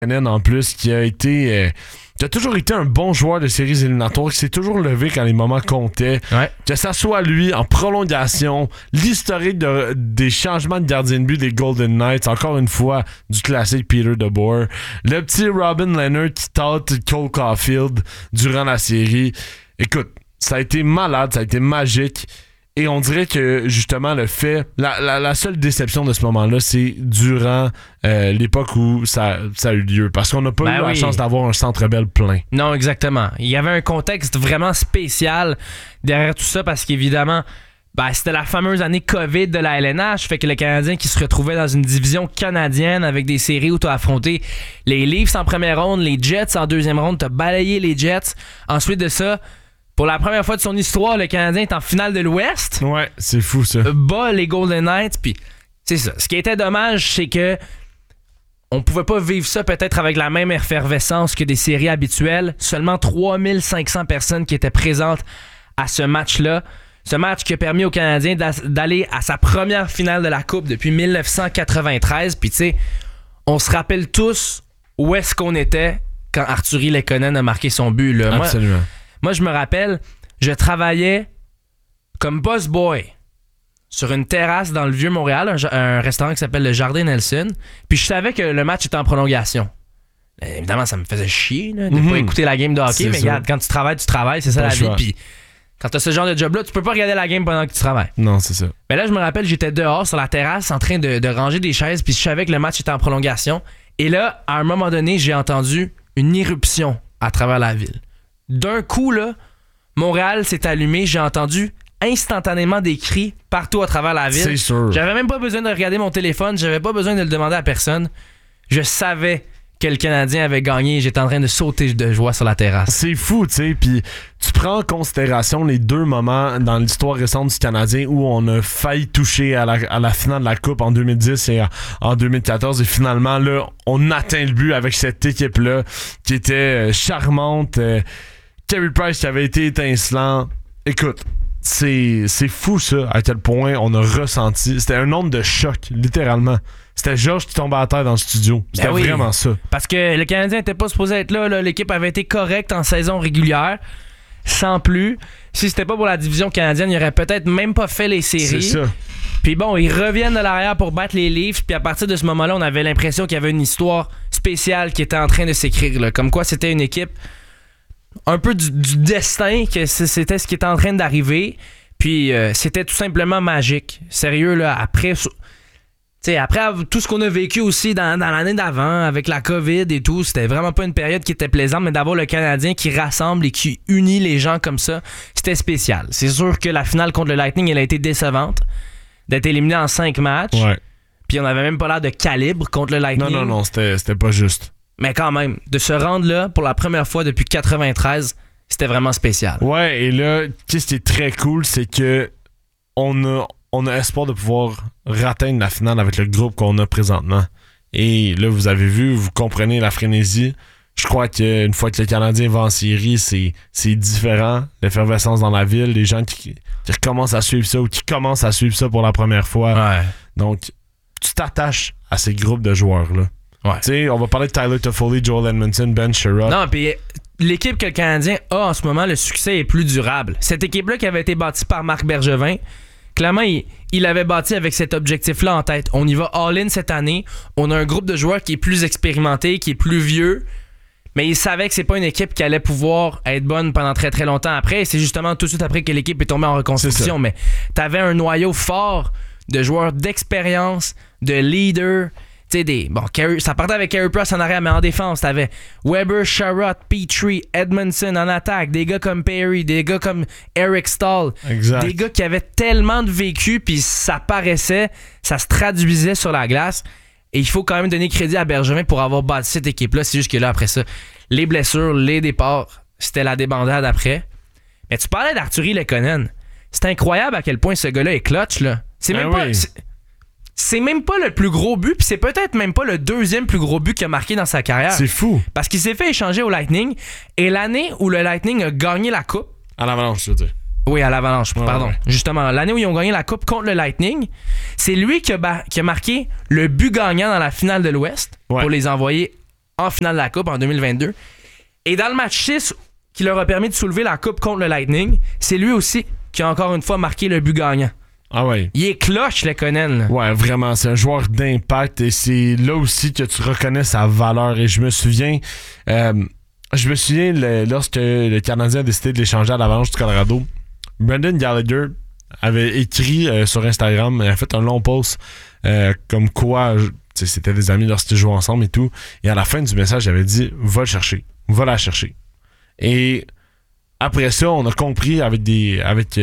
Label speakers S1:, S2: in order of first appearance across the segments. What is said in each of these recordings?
S1: En plus, qui a toujours été un bon joueur de séries éliminatoires, qui s'est toujours levé quand les moments comptaient.
S2: Ouais.
S1: Que ça soit lui en prolongation, l'historique des changements de gardien de but des Golden Knights, encore une fois, du classique Peter DeBoer. Le petit Robin Leonard qui tâte Cole Caulfield durant la série. Écoute, ça a été malade, ça a été magique. Et on dirait que, justement, le fait... La seule déception de ce moment-là, c'est durant l'époque où ça a eu lieu. Parce qu'on n'a pas eu la chance d'avoir un Centre Bell plein.
S2: Non, exactement. Il y avait un contexte vraiment spécial derrière tout ça parce qu'évidemment, c'était la fameuse année COVID de la LNH. Fait que le Canadien qui se retrouvait dans une division canadienne avec des séries où tu as affronté les Leafs en première ronde, les Jets en deuxième ronde, tu as balayé les Jets. Ensuite de ça... Pour la première fois de son histoire, le Canadien est en finale de l'Ouest.
S1: Ouais, c'est fou ça.
S2: Bat les Golden Knights, puis c'est ça. Ce qui était dommage, c'est que on pouvait pas vivre ça peut-être avec la même effervescence que des séries habituelles. Seulement 3500 personnes qui étaient présentes à ce match-là. Ce match qui a permis aux Canadiens d'aller à sa première finale de la Coupe depuis 1993. Puis tu sais, on se rappelle tous où est-ce qu'on était quand Artturi Lehkonen a marqué son but. Là.
S1: Absolument.
S2: Moi, je me rappelle, je travaillais comme boss boy sur une terrasse dans le Vieux-Montréal, un restaurant qui s'appelle le Jardin Nelson, puis je savais que le match était en prolongation. Évidemment, ça me faisait chier là, de pas écouter la game de hockey, mais regarde, quand tu travailles, c'est ça la vie. Puis quand t'as ce genre de job-là, tu peux pas regarder la game pendant que tu travailles.
S1: Non, c'est ça.
S2: Mais là, je me rappelle, j'étais dehors sur la terrasse en train de ranger des chaises, puis je savais que le match était en prolongation. Et là, à un moment donné, j'ai entendu une éruption à travers la ville. D'un coup, là, Montréal s'est allumé. J'ai entendu instantanément des cris partout à travers la ville.
S1: C'est sûr.
S2: J'avais même pas besoin de regarder mon téléphone. J'avais pas besoin de le demander à personne. Je savais que le Canadien avait gagné. J'étais en train de sauter de joie sur la terrasse.
S1: C'est fou, tu sais. Puis tu prends en considération les deux moments dans l'histoire récente du Canadien où on a failli toucher à la finale de la Coupe en 2010 et en 2014. Et finalement, là, on atteint le but avec cette équipe-là qui était charmante. Carey Price qui avait été étincelant. Écoute, c'est fou ça, à quel point on a ressenti. C'était un nombre de chocs, littéralement. C'était Georges qui tombait à terre dans le studio. C'était vraiment ça.
S2: Parce que le Canadien n'était pas supposé être là. L'équipe avait été correcte en saison régulière, sans plus. Si c'était pas pour la division canadienne, il aurait peut-être même pas fait les séries.
S1: C'est ça.
S2: Puis bon, ils reviennent de l'arrière pour battre les Leafs. Puis à partir de ce moment-là, on avait l'impression qu'il y avait une histoire spéciale qui était en train de s'écrire. Là. Comme quoi, c'était une équipe un peu du destin, que c'était ce qui était en train d'arriver. Puis c'était tout simplement magique. Sérieux, là, après tout ce qu'on a vécu aussi dans l'année d'avant, avec la COVID et tout, c'était vraiment pas une période qui était plaisante, mais d'avoir le Canadien qui rassemble et qui unit les gens comme ça, c'était spécial. C'est sûr que la finale contre le Lightning, elle a été décevante, d'être éliminé en 5 matchs.
S1: Ouais.
S2: Puis on avait même pas l'air de calibre contre le Lightning.
S1: Non, c'était pas juste.
S2: Mais quand même, de se rendre là pour la première fois depuis 93, c'était vraiment spécial.
S1: Ouais, et là, ce qui est très cool, c'est que on a espoir de pouvoir atteindre la finale avec le groupe qu'on a présentement. Et là, vous avez vu, vous comprenez la frénésie. Je crois qu'une fois que le Canadien va en série, c'est différent. L'effervescence dans la ville, les gens qui recommencent à suivre ça ou qui commencent à suivre ça pour la première fois.
S2: Ouais.
S1: Donc, tu t'attaches à ces groupes de joueurs-là.
S2: Ouais.
S1: Tu sais, on va parler de Tyler Toffoli, Joel Edmondson, Ben Sherratt.
S2: Non, puis l'équipe que le Canadien a en ce moment, le succès est plus durable. Cette équipe-là qui avait été bâtie par Marc Bergevin, clairement, il avait bâti avec cet objectif-là en tête. On y va all-in cette année. On a un groupe de joueurs qui est plus expérimenté, qui est plus vieux, mais il savait que c'est pas une équipe qui allait pouvoir être bonne pendant très très longtemps après. Et c'est justement tout de suite après que l'équipe est tombée en reconstruction. Mais t'avais un noyau fort de joueurs d'expérience, de leaders. Ça partait avec Carey Price en arrière, mais en défense, t'avais Weber, Sherratt, Petrie, Edmondson en attaque, des gars comme Perry, des gars comme Eric Stahl,
S1: exact.
S2: Des gars qui avaient tellement de vécu, puis ça paraissait, ça se traduisait sur la glace. Et il faut quand même donner crédit à Bergevin pour avoir bâti cette équipe-là. C'est juste que là, après ça, les blessures, les départs, c'était la débandade après. Mais tu parlais d'Artturi Lehkonen. C'est incroyable à quel point ce gars-là est clutch, là. C'est même pas le plus gros but, puis c'est peut-être même pas le deuxième plus gros but qu'il a marqué dans sa carrière.
S1: C'est fou.
S2: Parce qu'il s'est fait échanger au Lightning, et l'année où le Lightning a gagné la Coupe...
S1: À l'Avalanche, je veux dire.
S2: Oui, à l'Avalanche, pardon.
S1: Ouais.
S2: Justement, l'année où ils ont gagné la Coupe contre le Lightning, c'est lui qui a marqué le but gagnant dans la finale de l'Ouest pour les envoyer en finale de la Coupe en 2022. Et dans le match 6, qui leur a permis de soulever la Coupe contre le Lightning, c'est lui aussi qui a encore une fois marqué le but gagnant.
S1: Ah ouais.
S2: Il est clutch, Lekkonen.
S1: Ouais, vraiment, c'est un joueur d'impact et c'est là aussi que tu reconnais sa valeur. Et je me souviens, lorsque le Canadien a décidé de l'échanger à l'Avalanche du Colorado, Brendan Gallagher avait écrit sur Instagram, il a fait un long post comme quoi c'était des amis lorsqu'ils jouaient ensemble et tout. Et à la fin du message, il avait dit va le chercher, va la chercher. Et après ça, on a compris avec des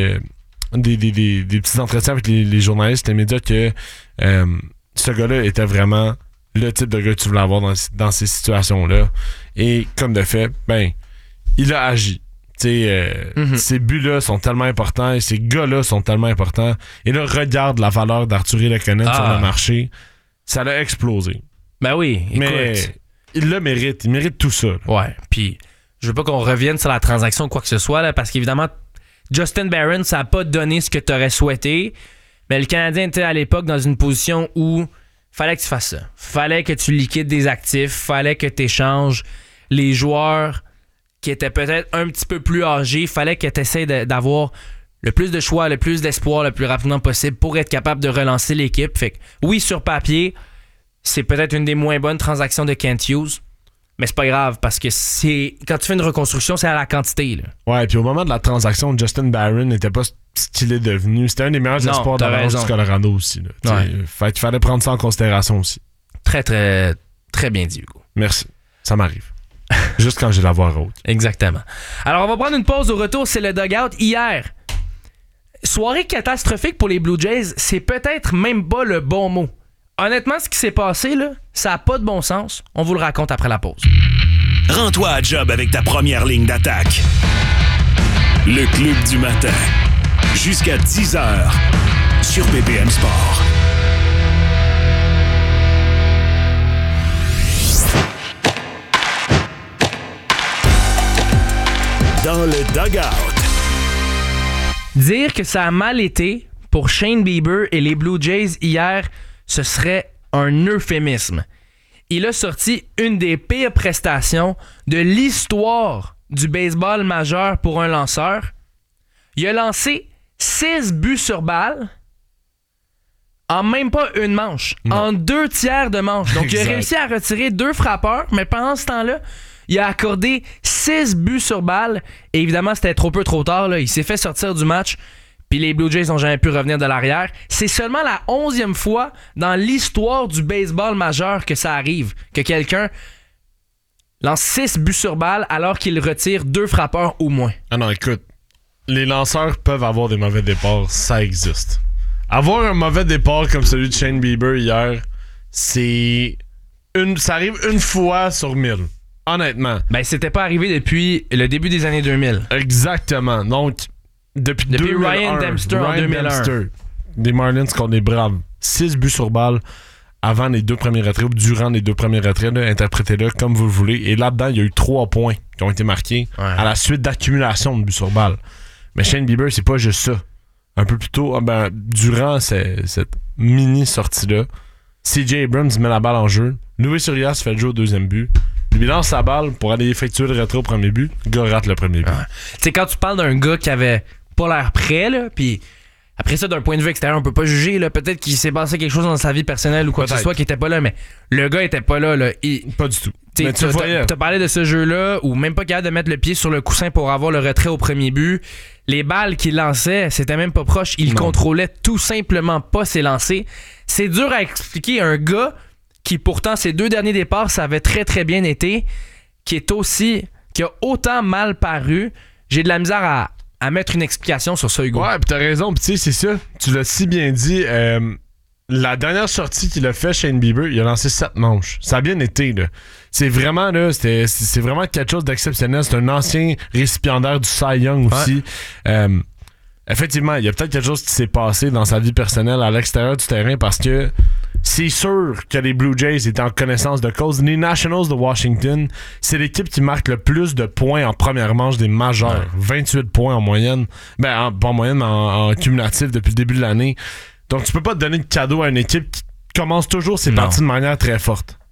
S1: petits entretiens avec les journalistes, les médias, que ce gars-là était vraiment le type de gars que tu voulais avoir dans ces situations-là. Et comme de fait, ben, il a agi. Ces buts-là sont tellement importants et ces gars-là sont tellement importants. Et là, regarde la valeur d'Arthur Lekkonen sur le marché. Ça l'a explosé.
S2: Ben oui, écoute.
S1: Mais il le mérite. Il mérite tout ça. Là.
S2: Ouais, puis je veux pas qu'on revienne sur la transaction ou quoi que ce soit, là, parce qu'évidemment, Justin Barron, ça n'a pas donné ce que tu aurais souhaité. Mais le Canadien était à l'époque dans une position où fallait que tu fasses ça. Fallait que tu liquides des actifs. Fallait que tu échanges les joueurs qui étaient peut-être un petit peu plus âgés. Fallait que tu essaies d'avoir le plus de choix, le plus d'espoir le plus rapidement possible pour être capable de relancer l'équipe. Fait que oui, sur papier, c'est peut-être une des moins bonnes transactions de Kent Hughes. Mais c'est pas grave parce que quand tu fais une reconstruction, c'est à la quantité. Là.
S1: Ouais, puis au moment de la transaction, Justin Barron n'était pas ce qu'il est devenu. C'était un des meilleurs espoirs d'Avalanche du Colorado aussi. Là. Ouais. Fait qu'il fallait prendre ça en considération aussi.
S2: Très, très, très bien dit, Hugo.
S1: Merci. Ça m'arrive. Juste quand j'ai la voix haute.
S2: Exactement. Alors, on va prendre une pause. Au retour, c'est le dugout. Hier, soirée catastrophique pour les Blue Jays, c'est peut-être même pas le bon mot. Honnêtement, ce qui s'est passé, là, ça n'a pas de bon sens. On vous le raconte après la pause.
S3: Rends-toi à job avec ta première ligne d'attaque. Le Club du matin. Jusqu'à 10h sur BPM Sport. Dans le dugout.
S2: Dire que ça a mal été pour Shane Bieber et les Blue Jays hier, ce serait un euphémisme. Il a sorti une des pires prestations de l'histoire du baseball majeur pour un lanceur. Il a lancé 6 buts sur balle en même pas une manche, en 2 tiers de manche. Donc, il a réussi à retirer 2 frappeurs, mais pendant ce temps-là, il a accordé 6 buts sur balle. Et évidemment, c'était trop tard. Là. Il s'est fait sortir du match. Puis les Blue Jays n'ont jamais pu revenir de l'arrière. C'est seulement la 11e fois dans l'histoire du baseball majeur que ça arrive. Que quelqu'un lance 6 buts sur balle alors qu'il retire 2 frappeurs au moins.
S1: Ah non, écoute. Les lanceurs peuvent avoir des mauvais départs. Ça existe. Avoir un mauvais départ comme celui de Shane Bieber hier, ça arrive une fois sur 1000. Honnêtement.
S2: Ben, c'était pas arrivé depuis le début des années 2000.
S1: Exactement. Donc, depuis 2001,
S2: Ryan Dempster en 2001.
S1: Dempster, des Marlins contre les Braves. 6 buts sur balle avant les 2 premiers retraits ou durant les 2 premiers retraits. Là, interprétez-le comme vous le voulez. Et là-dedans, il y a eu 3 points qui ont été marqués à la suite d'accumulation de buts sur balle. Mais Shane Bieber, c'est pas juste ça. Un peu plus tôt, durant cette mini-sortie-là, CJ Abrams met la balle en jeu. Luis Urias fait le jeu au 2e but. Il lance sa balle pour aller effectuer le retrait au premier but. Le gars rate le premier but.
S2: Tu sais, quand tu parles d'un gars qui avait pas l'air prêt, là, puis après ça, d'un point de vue extérieur, on peut pas juger, là, peut-être qu'il s'est passé quelque chose dans sa vie personnelle ou quoi que ce soit qui était pas là, mais le gars était pas là.
S1: Pas du tout.
S2: Mais tu as parlé de ce jeu-là où même pas capable de mettre le pied sur le coussin pour avoir le retrait au premier but. Les balles qu'il lançait, c'était même pas proche. Il contrôlait tout simplement pas ses lancers. C'est dur à expliquer à un gars qui pourtant ses 2 derniers départs, ça avait très très bien été, qui a autant mal paru. J'ai de la misère à mettre une explication sur ça, Hugo.
S1: Ouais, pis t'as raison, pis tu sais, c'est ça. Tu l'as si bien dit. La dernière sortie qu'il a fait, Shane Bieber, il a lancé 7 manches. Ça a bien été, là. C'est vraiment, là, c'est vraiment quelque chose d'exceptionnel. C'est un ancien récipiendaire du Cy Young aussi. Ouais. Effectivement, il y a peut-être quelque chose qui s'est passé dans sa vie personnelle à l'extérieur du terrain parce que c'est sûr que les Blue Jays étaient en connaissance de cause. Les Nationals de Washington, c'est l'équipe qui marque le plus de points en première manche des majeurs. Ouais. 28 points en moyenne. Pas en moyenne, mais en cumulatif depuis le début de l'année. Donc, tu peux pas te donner de cadeau à une équipe qui commence toujours ses parties de manière très forte.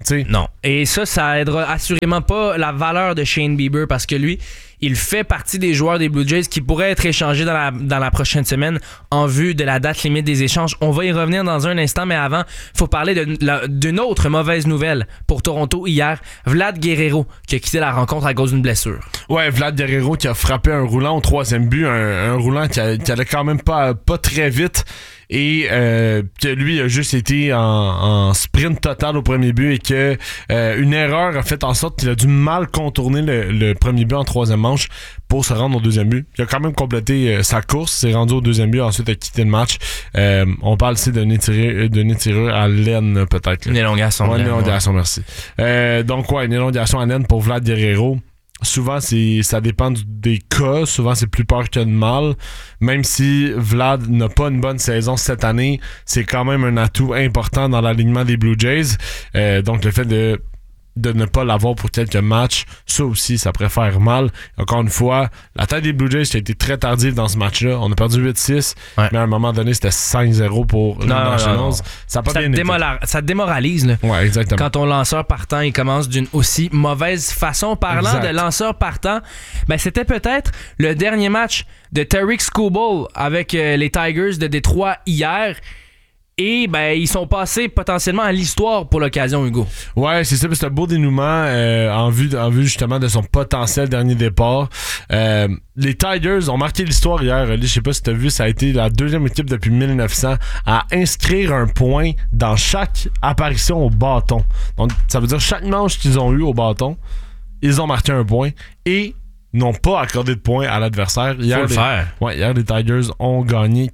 S1: T'sais.
S2: Non. Et ça aidera assurément pas la valeur de Shane Bieber parce que lui, il fait partie des joueurs des Blue Jays qui pourraient être échangés dans la prochaine semaine en vue de la date limite des échanges. On va y revenir dans un instant, mais avant, il faut parler d'une autre mauvaise nouvelle pour Toronto hier. Vlad Guerrero qui a quitté la rencontre à cause d'une blessure.
S1: Ouais, Vlad Guerrero qui a frappé un roulant au 3e but, un roulant qui allait quand même pas très vite. Et que lui a juste été en sprint total au premier but et que une erreur a fait en sorte qu'il a dû mal contourner le premier but en 3e manche pour se rendre au 2e but. Il a quand même complété sa course, s'est rendu au 2e but, ensuite a quitté le match. On parle ici de nez tireur à l'aine peut-être.
S2: Une élongation.
S1: Ouais, une élongation, merci. Donc ouais, une élongation à l'aine pour Vlad Guerrero. Souvent, ça dépend des cas. Souvent, c'est plus peur que de mal. Même si Vlad n'a pas une bonne saison cette année, c'est quand même un atout important dans l'alignement des Blue Jays. Donc, le fait de ne pas l'avoir pour quelques matchs, ça aussi, ça pourrait faire mal. Encore une fois, la tête des Blue Jays qui a été très tardive dans ce match-là. On a perdu 8-6, mais à un moment donné, c'était 5-0 pour les Nationals. Ça a pas bien été.
S2: Ça démoralise. Là.
S1: Ouais, exactement.
S2: Quand ton lanceur partant, il commence d'une aussi mauvaise façon. Parlant de lanceur partant, ben, c'était peut-être le dernier match de Tarik Skubal avec les Tigers de Détroit hier. Et ben ils sont passés potentiellement à l'histoire pour l'occasion, Hugo.
S1: Ouais, c'est ça, c'est un beau dénouement en vue justement de son potentiel dernier départ. Les Tigers ont marqué l'histoire hier. Je sais pas si tu as vu, ça a été la 2e équipe depuis 1900 à inscrire un point dans chaque apparition au bâton. Donc ça veut dire chaque manche qu'ils ont eu au bâton, ils ont marqué un point et n'ont pas accordé de points à l'adversaire. Hier, les Tigers ont gagné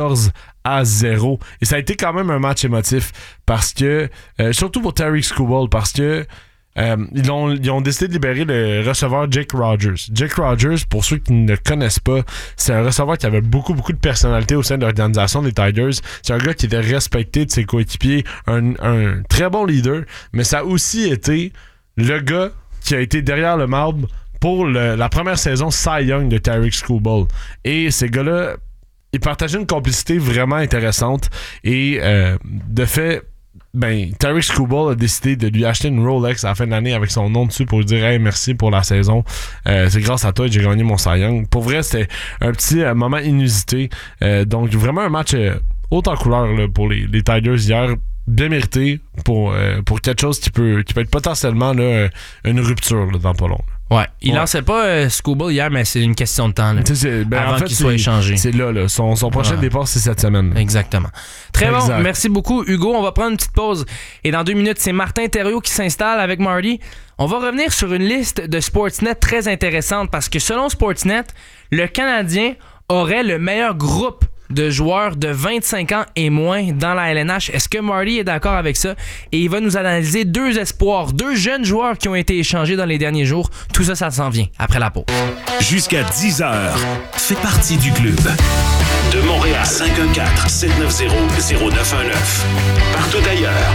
S1: 14-0. Et ça a été quand même un match émotif parce que, surtout pour Tarik Skubal, parce que ils ont décidé de libérer le receveur Jake Rogers. Jake Rogers, pour ceux qui ne le connaissent pas, c'est un receveur qui avait beaucoup de personnalité au sein de l'organisation des Tigers. C'est un gars qui était respecté de ses coéquipiers, un très bon leader, mais ça a aussi été le gars qui a été derrière le marbre pour la première saison Cy Young de Tarik Skubal. Et ces gars-là, ils partageaient une complicité vraiment intéressante. Et de fait, Tarik Skubal a décidé de lui acheter une Rolex à la fin de l'année avec son nom dessus pour lui dire « Hey, merci pour la saison. C'est grâce à toi que j'ai gagné mon Cy Young. » Pour vrai, c'était un petit moment inusité. Donc, vraiment un match haut en couleur là, pour les Tigers hier. Bien mérité pour quelque chose qui peut être potentiellement là, une rupture là, dans pas long.
S2: Ouais, il lançait pas Skubal hier, mais c'est une question de temps là, avant qu'il soit échangé.
S1: C'est là. Son prochain départ, c'est cette semaine.
S2: Exactement. Très bon, merci beaucoup Hugo. On va prendre une petite pause. Et dans 2 minutes, c'est Martin Thériault qui s'installe avec Marty. On va revenir sur une liste de Sportsnet très intéressante parce que selon Sportsnet, le Canadien aurait le meilleur groupe de joueurs de 25 ans et moins dans la LNH. Est-ce que Marty est d'accord avec ça? Et il va nous analyser 2 espoirs, 2 jeunes joueurs qui ont été échangés dans les derniers jours. Tout ça, ça s'en vient après la pause.
S3: Jusqu'à 10h, fais partie du club. De Montréal, 514-790-0919. Partout ailleurs,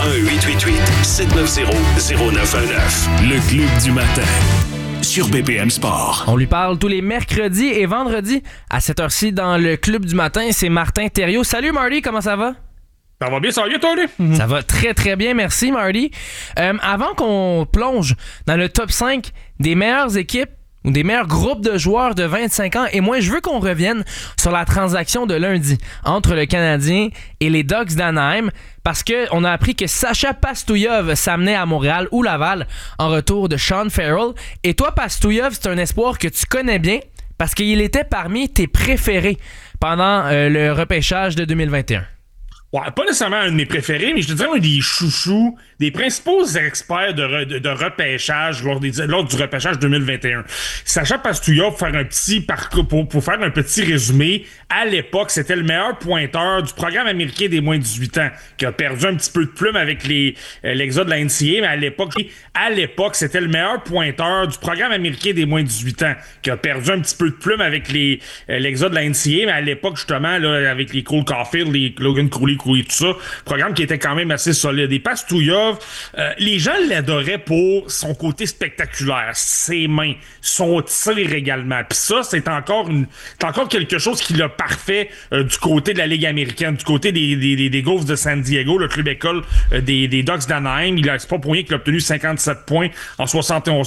S3: 1-888-790-0919. Le club du matin. Sur BPM Sport.
S2: On lui parle tous les mercredis et vendredis à cette heure-ci dans le Club du matin. C'est Martin Thériault. Salut Marty, comment ça va?
S4: Ça va bien, toi, lui?
S2: Ça va très très bien, merci Marty. Avant qu'on plonge dans le top 5 des meilleures équipes ou des meilleurs groupes de joueurs de 25 ans et moins, je veux qu'on revienne sur la transaction de lundi entre le Canadien et les Ducks d'Anaheim parce qu'on a appris que Sacha Pastouillev s'amenait à Montréal ou Laval en retour de Sean Farrell. Et toi, Pastouillev, c'est un espoir que tu connais bien parce qu'il était parmi tes préférés pendant le repêchage de 2021.
S4: Ouais, pas nécessairement un de mes préférés, mais je te dirais un des chouchous, des principaux experts de repêchage lors du repêchage 2021. Sacha Pastouillev, pour faire un petit parcours, pour faire un petit résumé, à l'époque, c'était le meilleur pointeur du programme américain des moins de 18 ans, qui a perdu un petit peu de plume avec l'exode de la NCAA, mais à l'époque, c'était le meilleur pointeur du programme américain des moins de 18 ans, qui a perdu un petit peu de plume avec l'exode de la NCAA, mais à l'époque, justement, là, avec les Cole Caulfield, les Logan Cooley courir, tout ça. Programme qui était quand même assez solide. Et Pastouillov, les gens l'adoraient pour son côté spectaculaire, ses mains, son tir également. Puis ça, c'est encore quelque chose qui l'a parfait du côté de la Ligue américaine, du côté des Golfs de San Diego, le club école des Ducks d'Anaheim. C'est pas pour rien qu'il a obtenu 57 points en 71